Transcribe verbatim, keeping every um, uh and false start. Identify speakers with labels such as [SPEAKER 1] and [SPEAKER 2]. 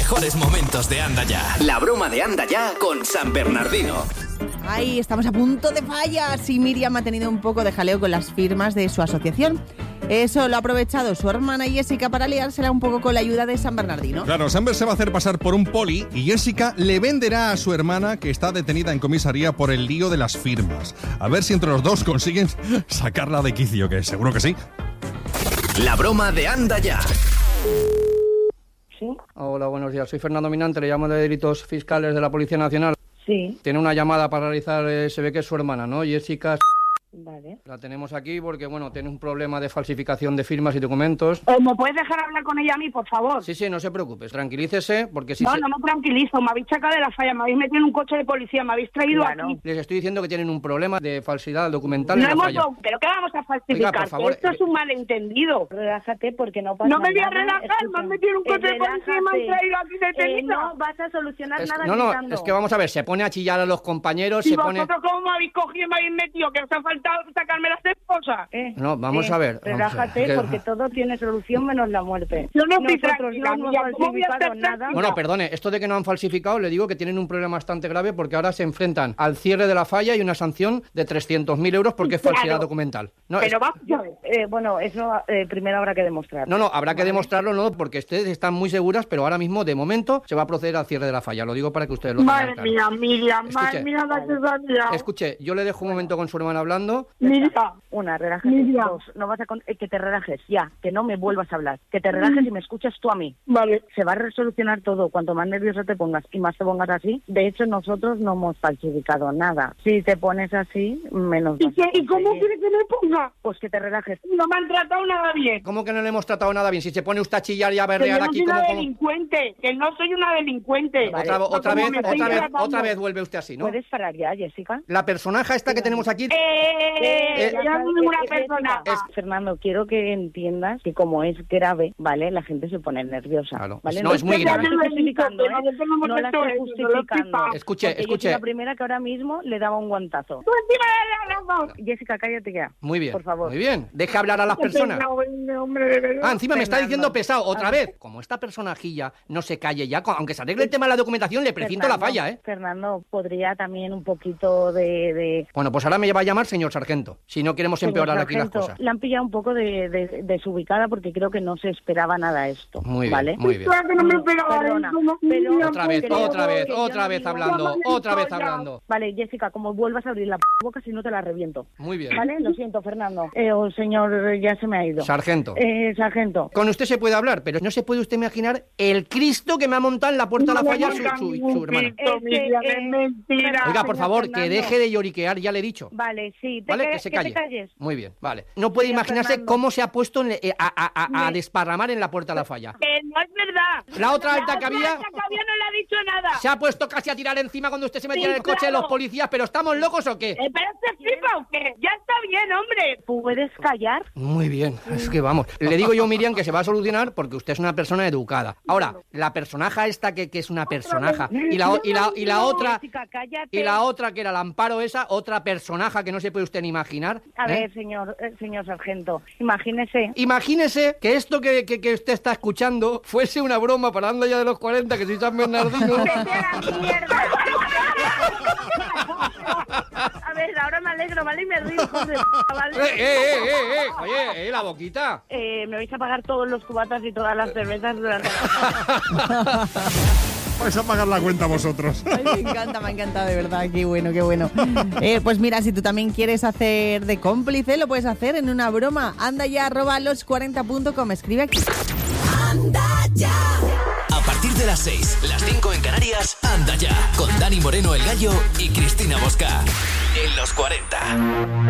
[SPEAKER 1] mejores momentos de Anda Ya. La broma de Anda Ya con San Bernardino.
[SPEAKER 2] Ay, estamos a punto de fallas y Miriam ha tenido un poco de jaleo con las firmas de su asociación. Eso lo ha aprovechado su hermana Jessica para liársela un poco con la ayuda de San Bernardino.
[SPEAKER 3] Claro, Samber se va a hacer pasar por un poli y Jessica le venderá a su hermana, que está detenida en comisaría por el lío de las firmas. A ver si entre los dos consiguen sacarla de quicio, que seguro que sí.
[SPEAKER 1] La broma de Anda Ya.
[SPEAKER 4] ¿Sí?
[SPEAKER 5] Hola, buenos días. Soy Fernando Minante, le llamo de Delitos Fiscales de la Policía Nacional.
[SPEAKER 4] Sí.
[SPEAKER 5] Tiene una llamada para realizar, eh, se ve que es su hermana, ¿no? Jessica.
[SPEAKER 4] Vale.
[SPEAKER 5] La tenemos aquí porque, bueno, tiene un problema de falsificación de firmas y documentos.
[SPEAKER 4] Eh, ¿Me puedes dejar hablar con ella a mí, por favor?
[SPEAKER 5] Sí, sí, no se preocupe, tranquilícese, porque si
[SPEAKER 4] no,
[SPEAKER 5] se...
[SPEAKER 4] no me tranquilizo, me habéis sacado de la falla, me habéis metido en un coche de policía, me habéis traído
[SPEAKER 5] claro.
[SPEAKER 4] aquí.
[SPEAKER 5] Les estoy diciendo que tienen un problema de falsidad documental
[SPEAKER 4] No
[SPEAKER 5] en la
[SPEAKER 4] hemos
[SPEAKER 5] falla.
[SPEAKER 4] do... ¿Pero qué vamos a falsificar?
[SPEAKER 5] Oiga, por favor,
[SPEAKER 4] Esto
[SPEAKER 5] eh...
[SPEAKER 4] es un malentendido.
[SPEAKER 6] Relájate porque no pasa nada.
[SPEAKER 4] No me voy a relajar,
[SPEAKER 6] Escucha,
[SPEAKER 4] me han metido en un coche
[SPEAKER 6] eh,
[SPEAKER 4] de policía y me han traído aquí detenida.
[SPEAKER 6] Eh, no vas a solucionar
[SPEAKER 5] Es...
[SPEAKER 6] nada
[SPEAKER 5] No, no,
[SPEAKER 6] gritando.
[SPEAKER 5] es que vamos a ver, se pone a chillar a los compañeros,
[SPEAKER 4] ¿Y
[SPEAKER 5] se
[SPEAKER 4] vosotros
[SPEAKER 5] pone...
[SPEAKER 4] cómo me habéis cogido y me habéis metido? Que os ha faltado sacarme las esposas.
[SPEAKER 6] Eh,
[SPEAKER 5] No, vamos
[SPEAKER 6] eh,
[SPEAKER 5] a ver.
[SPEAKER 6] Relájate
[SPEAKER 5] vamos a ver.
[SPEAKER 6] porque todo tiene solución menos la muerte.
[SPEAKER 4] Yo no estoy
[SPEAKER 6] Nosotros
[SPEAKER 4] tranquila,
[SPEAKER 6] no hemos
[SPEAKER 4] mira, ¿cómo voy a
[SPEAKER 6] falsificado
[SPEAKER 4] estar
[SPEAKER 6] nada.
[SPEAKER 4] tranquila?
[SPEAKER 5] Bueno, perdone, esto de que no han falsificado, le digo que tienen un problema bastante grave porque ahora se enfrentan al cierre de la falla y una sanción de trescientos mil euros porque es
[SPEAKER 4] Claro.
[SPEAKER 5] falsidad documental. No,
[SPEAKER 4] Pero
[SPEAKER 5] es-
[SPEAKER 4] vamos a ver.
[SPEAKER 6] Eh, bueno, eso eh, primero habrá que demostrar.
[SPEAKER 5] no, no, habrá que demostrarlo, no, porque ustedes están muy seguras, pero ahora mismo, de momento, se va a proceder al cierre de la falla. Lo digo para que ustedes lo tengan
[SPEAKER 4] Madre
[SPEAKER 5] claro.
[SPEAKER 4] mía, Miriam, madre
[SPEAKER 5] Escuche.
[SPEAKER 4] mía, la que se ha liado.
[SPEAKER 5] Escuche, yo le dejo un momento con su hermana hablando.
[SPEAKER 4] Miriam.
[SPEAKER 6] Una, relájate.
[SPEAKER 4] Miriam.
[SPEAKER 6] Dos, no vas a con- eh, que te relajes, ya, que no me vuelvas a hablar. Que te relajes y me escuches tú a mí.
[SPEAKER 4] Vale.
[SPEAKER 6] Se va a resolucionar todo. Cuanto más nervioso te pongas y más te pongas así. De hecho, nosotros no hemos falsificado nada. Si te pones así, menos
[SPEAKER 4] ¿Y,
[SPEAKER 6] vas
[SPEAKER 4] qué,
[SPEAKER 6] a
[SPEAKER 4] ¿Y cómo
[SPEAKER 6] conseguir.
[SPEAKER 4] quieres que me ponga?
[SPEAKER 6] Pues que te relajes.
[SPEAKER 4] No me han tratado nada bien.
[SPEAKER 5] ¿Cómo que no le hemos tratado nada bien? Si se pone usted a chillar y a
[SPEAKER 4] Que yo
[SPEAKER 5] berrear
[SPEAKER 4] no
[SPEAKER 5] aquí
[SPEAKER 4] soy
[SPEAKER 5] como...
[SPEAKER 4] una
[SPEAKER 5] como...
[SPEAKER 4] delincuente, que no soy una delincuente.
[SPEAKER 6] Vale.
[SPEAKER 5] Otra,
[SPEAKER 4] No,
[SPEAKER 5] otra
[SPEAKER 4] como
[SPEAKER 5] vez,
[SPEAKER 4] me
[SPEAKER 5] otra
[SPEAKER 4] estáis
[SPEAKER 5] vez,
[SPEAKER 4] tratando.
[SPEAKER 5] otra vez vuelve usted así, ¿no?
[SPEAKER 6] ¿Puedes parar ya, Jessica?
[SPEAKER 5] La personaja esta que tenemos aquí...
[SPEAKER 4] Eh,
[SPEAKER 5] Eh,
[SPEAKER 4] ya no soy una persona.
[SPEAKER 6] Es- Fernando, quiero que entiendas que como es grave, ¿vale? La gente se pone nerviosa,
[SPEAKER 5] Claro.
[SPEAKER 6] ¿vale?
[SPEAKER 5] No, es muy
[SPEAKER 6] la
[SPEAKER 5] grave.
[SPEAKER 6] estoy justificando, ¿eh?
[SPEAKER 4] Nosotros no hemos
[SPEAKER 6] No la
[SPEAKER 4] hecho
[SPEAKER 6] estoy
[SPEAKER 4] eso,
[SPEAKER 6] justificando.
[SPEAKER 4] no lo
[SPEAKER 5] Escuche,
[SPEAKER 6] Porque yo
[SPEAKER 5] escuche.
[SPEAKER 6] soy la primera que ahora mismo le daba un guantazo.
[SPEAKER 4] Tú encima de la razón.
[SPEAKER 6] Jessica, cállate ya.
[SPEAKER 5] Muy bien,
[SPEAKER 6] Por favor.
[SPEAKER 5] muy bien. Deja hablar a las personas.
[SPEAKER 4] Hombre, de verdad.
[SPEAKER 5] Ah, encima me está
[SPEAKER 6] Fernando.
[SPEAKER 5] diciendo pesado, otra vez. Como esta personajilla no se calle ya, aunque se arregle el tema de la documentación, le precinto la
[SPEAKER 6] Fernando,
[SPEAKER 5] falla, ¿eh?
[SPEAKER 6] Fernando, podría también un poquito de... de...
[SPEAKER 5] Bueno, pues ahora me va a llamar señor sargento, si no queremos
[SPEAKER 6] Señor
[SPEAKER 5] empeorar aquí las
[SPEAKER 6] sargento,
[SPEAKER 5] cosas.
[SPEAKER 6] La han pillado un poco de, de- desubicada porque creo que no se esperaba nada esto,
[SPEAKER 5] Muy bien,
[SPEAKER 6] ¿vale?
[SPEAKER 5] muy bien.
[SPEAKER 4] Claro que no me esperaba
[SPEAKER 6] Perdona,
[SPEAKER 4] eso, no,
[SPEAKER 6] pero-
[SPEAKER 4] Miriam,
[SPEAKER 5] Otra vez,
[SPEAKER 6] creo
[SPEAKER 5] otra vez,
[SPEAKER 6] que yo
[SPEAKER 5] otra
[SPEAKER 6] no
[SPEAKER 5] vez
[SPEAKER 6] digo-
[SPEAKER 5] hablando,
[SPEAKER 4] Llámame
[SPEAKER 5] otra vez
[SPEAKER 4] ya.
[SPEAKER 5] hablando.
[SPEAKER 6] Vale, Jessica, como vuelvas a abrir la p boca, si no te la reviento.
[SPEAKER 5] Muy bien.
[SPEAKER 6] ¿Vale? Lo siento, Fernando. Eh, o señor, ya se me ha ido.
[SPEAKER 5] Sargento.
[SPEAKER 6] Eh, sargento.
[SPEAKER 5] Con usted se puede hablar, pero no se puede usted imaginar el Cristo que me ha montado en la puerta de la
[SPEAKER 4] No
[SPEAKER 5] falla
[SPEAKER 4] me
[SPEAKER 5] su,
[SPEAKER 4] hagan
[SPEAKER 5] su-
[SPEAKER 4] ningún
[SPEAKER 5] su hermana.
[SPEAKER 4] Cristo,
[SPEAKER 6] Es que,
[SPEAKER 4] Miriam,
[SPEAKER 6] eh,
[SPEAKER 4] es mentira.
[SPEAKER 5] Oiga, por
[SPEAKER 6] señor
[SPEAKER 5] favor, que
[SPEAKER 6] Fernando.
[SPEAKER 5] deje de lloriquear, ya le he dicho.
[SPEAKER 6] Vale, sí. Te
[SPEAKER 5] ¿Vale?
[SPEAKER 6] ca-
[SPEAKER 5] Que se
[SPEAKER 6] te
[SPEAKER 5] calle.
[SPEAKER 6] calles.
[SPEAKER 5] Muy bien, vale. No puede
[SPEAKER 6] Señor
[SPEAKER 5] imaginarse
[SPEAKER 6] Fernando.
[SPEAKER 5] cómo se ha puesto en- eh, a, a- a- a
[SPEAKER 6] Me-
[SPEAKER 5] desparramar en la puerta de la falla.
[SPEAKER 4] Que no es verdad.
[SPEAKER 5] La otra alta
[SPEAKER 4] La
[SPEAKER 5] que
[SPEAKER 4] otra
[SPEAKER 5] había-
[SPEAKER 4] alta que había no le ha dicho nada.
[SPEAKER 5] Se ha puesto casi a tirar encima cuando usted se metía
[SPEAKER 4] Sí,
[SPEAKER 5] en el coche de
[SPEAKER 4] claro.
[SPEAKER 5] los policías, pero ¿estamos locos o qué?
[SPEAKER 4] Eh, ¿Pero se flipa o qué? Ya está bien, hombre.
[SPEAKER 6] ¿Puedes callar?
[SPEAKER 5] Muy bien, es que vamos. Le digo yo, Miriam, que se va a solucionar porque usted es una persona educada. Ahora, la personaja esta que, que es una personaja y la, o- y la, y la otra
[SPEAKER 6] Jessica, cállate.
[SPEAKER 5] y la otra que era el Amparo esa, otra personaja que no se puede usted ni imaginar.
[SPEAKER 6] A
[SPEAKER 5] ¿eh?
[SPEAKER 6] ver, señor, eh, señor sargento, imagínese.
[SPEAKER 5] Imagínese que esto que, que, que usted está escuchando fuese una broma para Anda Ya de los cuarenta, que soy San Bernardino.
[SPEAKER 6] ¡Vete a la mierda! A ver, ahora me alegro, ¿vale? Y me río, hijos de p***,
[SPEAKER 5] ¡Eh,
[SPEAKER 6] ¿vale?
[SPEAKER 5] eh, eh, eh, eh! Oye, eh, la boquita.
[SPEAKER 6] Eh, me vais a pagar todos los cubatas y todas las cervezas durante...
[SPEAKER 3] Vais a pagar la cuenta vosotros.
[SPEAKER 2] Ay, me encanta, me encanta, de verdad, qué bueno, qué bueno. Eh, pues mira, si tú también quieres hacer de cómplice, lo puedes hacer en una broma. Anda ya, arroba los cuarenta punto com, escribe aquí.
[SPEAKER 1] Anda Ya. A partir de las seis, las cinco en Canarias, Anda Ya. Con Dani Moreno el Gallo y Cristina Bosca. En los cuarenta.